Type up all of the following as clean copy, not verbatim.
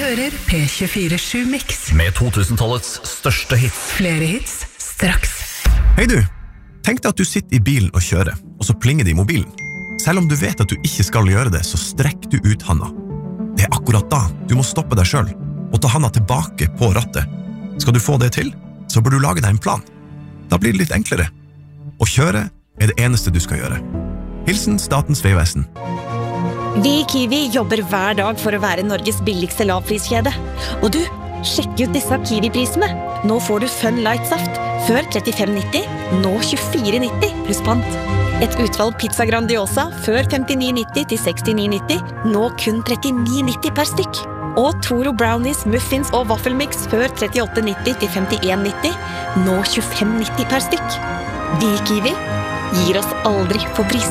hører P24/7 Mix med 2000-tallets største hits. Flere hits straks. Hei du, tenk deg at du sitter i bilen og kjører, og så plinger det i mobilen. Selv om du vet at du ikke skal gjøre det, så strekk du ut handa. Det akkurat da du må stoppe deg selv og ta handa tilbake på rattet. Skal du få det til, så bør du lage deg en plan. Da blir det litt enklere. Å kjøre det eneste du skal gjøre. Hilsen Statens vegvesen. Vi i Kiwi jobber hver dag for å være Norges billigste lavpriskjede. Og du, sjekk ut disse Kiwi-prisene. Nå får du Fun Light-saft. Før 35,90, nå 24,90 pluss pant. Et utvalg pizza Grandiosa, før 59,90 til 69,90, nå kun 39,90 per stykk. Og Toro Brownies, muffins og waffelmix, før 38,90 til 51,90, nå 25,90 per stykk. Vi i Kiwi gir oss aldri på pris.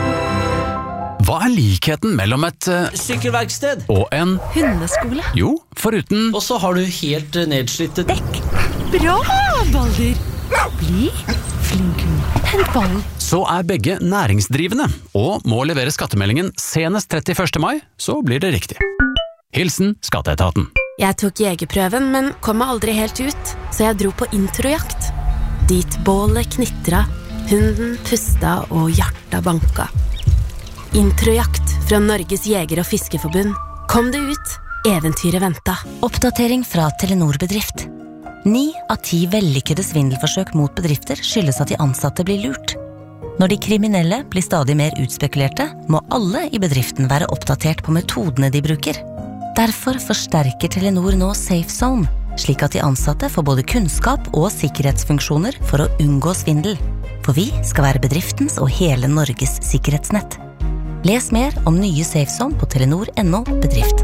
Hva likheten mellom et sykkelverksted og en hundeskole? Jo, foruten Og så har du helt nedslitte dekk. Bra, Balder! Bli flink, hent ballen. Så begge næringsdrivende og må levere skattemeldingen senest 31. mai, så blir det riktig. Hilsen Skatteetaten. Jeg tok jegerprøven, men kom meg aldri helt ut, så jeg dro på introjakt. Dit bålet knitra, hunden pusta og hjertet banka. Introjakt fra Norges Jeger- og Fiskeforbund. Kom det ut, eventyret venta. Oppdatering fra Telenor Bedrift. 9 av 10 vellykkede svindelforsøk mot bedrifter skyldes at de ansatte blir lurt. Når de kriminelle blir stadig mer utspekulerte, må alle i bedriften være oppdatert på metodene de bruker. Derfor forsterker Telenor nå Safe Zone, slik at de ansatte får både kunnskap og sikkerhetsfunksjoner for å unngå svindel. For vi skal være bedriftens og hele Norges sikkerhetsnett. Les mer om nye Safe Zone på telenor.no bedrift.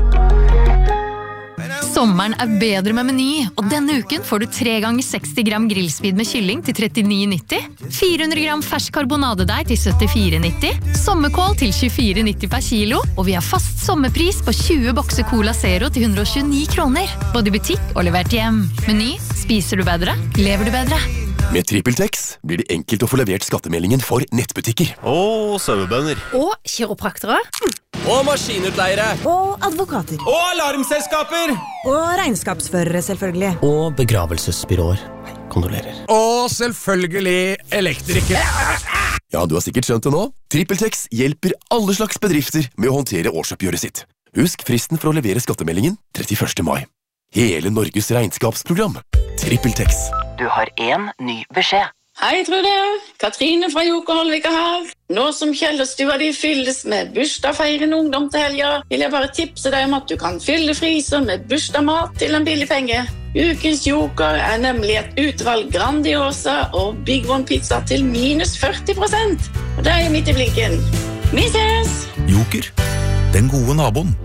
Sommeren bedre med Meny, og denne uken får du 3 ganger 60 gram grillspid med kylling til 39,90, 400 gram fersk karbonadedeig til 74,90, sommerkål til 24,90 per kilo, og vi har fast sommerpris på 20 bokser Cola Zero til 129 kroner, både i butikk og levert hjem. Meny, spiser du bedre, lever du bedre. Med TrippelTex blir det enkelt å få levert skattemeldingen for nettbutikker. Og sauebønder. Og kiropraktere. Og maskinutleiere. Og advokater. Og alarmselskaper. Og regnskapsførere, selvfølgelig. Og begravelsesbyråer. Kondolerer. Og selvfølgelig elektrikere. Ja, du har sikkert skjønt det nå. TrippelTex hjelper alle slags bedrifter med å håndtere årsoppgjøret sitt. Husk fristen for å levere skattemeldingen 31. mai. Hele Norges regnskapsprogram. TrippelTex. Du har en ny beskjed. Hei, Trude. Katrine fra Joker Holvika her. Nå som Kjellerstua de fylles med bursdagsfeirende ungdom til helga, vil jeg bare tipse deg om at du kan fylle friser med bursdagsmat til en billig penge. Ukens Joker nemlig et utvalg Grandiosa og Big One pizza til minus 40%. Og det midt i blinken. Vi ses! Joker, den gode naboen.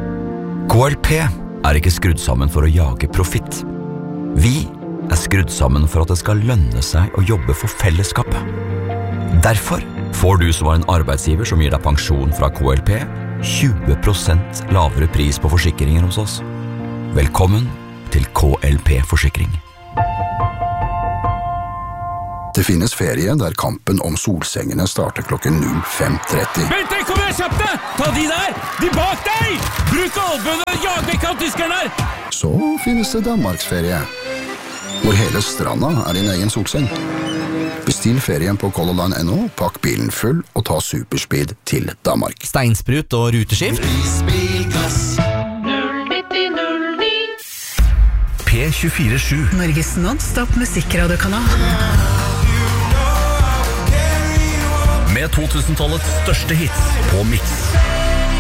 KLP ikke skrudd sammen for å jage profitt. Vi skrudd sammen for at det skal lønne seg å jobbe for fellesskapet. Derfor får du som var en arbeidsgiver som gir deg pensjon fra KLP 20% lavere pris på forsikringer hos oss. Velkommen til KLP Forsikring. Det finnes ferie der kampen om solsengene starter klokken 05:30. Bente, kom igjen, kjapp deg! Ta de der! De bak deg! Bruk albuen og jag vekk av tyskerne her! Så finnes det Danmarksferie, hvor hele stranda din egen solseng. Bestill ferien på colorline.no, pakk bilen full og ta superspeed til Danmark. Steinsprut og ruteskift. P24/7 Norges non-stop musikradiokanal. Med 2000-tallets største hits på Mix.